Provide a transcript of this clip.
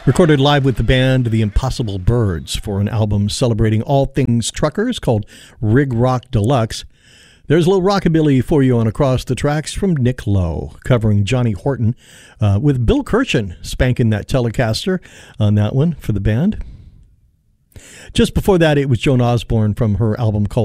Recorded live with the band The Impossible Birds for an album celebrating all things truckers called Rig Rock Deluxe. There's a little rockabilly for you on Across the Tracks from Nick Lowe, covering Johnny Horton, with Bill Kirchen spanking that Telecaster on that one for the band. Just before that, it was Joan Osborne from her album called